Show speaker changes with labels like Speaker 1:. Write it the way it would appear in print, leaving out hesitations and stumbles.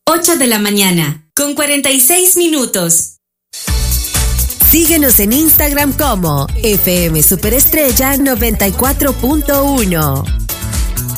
Speaker 1: 8 de la mañana, con 46 minutos.
Speaker 2: Síguenos en Instagram como FM Superestrella 94.1.